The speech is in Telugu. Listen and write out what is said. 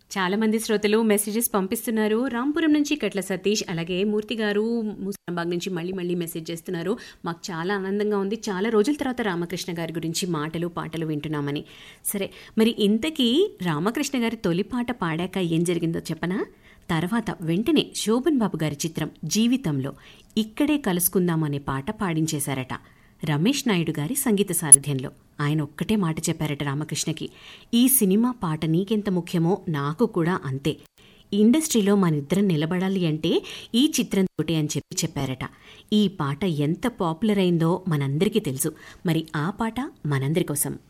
చాలా మంది శ్రోతలు మెసేజెస్ పంపిస్తున్నారు. రాంపురం నుంచి కట్ల సతీష్, అలాగే మూర్తి గారు మూసాబాగ్ నుంచి మళ్ళీ మెసేజ్ చేస్తున్నారు. మాకు చాలా ఆనందంగా ఉంది, చాలా రోజుల తర్వాత రామకృష్ణ గారి గురించి మాటలు పాటలు వింటున్నామని. సరే, మరి ఇంతకీ రామకృష్ణ గారి తొలి పాట పాడాక ఏం జరిగిందో చెప్పనా? తర్వాత వెంటనే శోభన్ బాబు గారి చిత్రం జీవితంలో ఇక్కడే కలుసుకుందాం అనే పాట పాడించేశారట రమేష్ నాయుడు గారి సంగీత సారథ్యంలో. ఆయన ఒక్కటే మాట చెప్పారట రామకృష్ణకి, ఈ సినిమా పాట నీకెంత ముఖ్యమో నాకు కూడా అంతే. ఇండస్ట్రీలో మనిద్దరం నిలబడాలి అంటే ఈ చిత్రంతోటే అని చెప్పారట. ఈ పాట ఎంత పాపులర్ అయిందో మనందరికీ తెలుసు. మరి ఆ పాట మనందరి కోసం.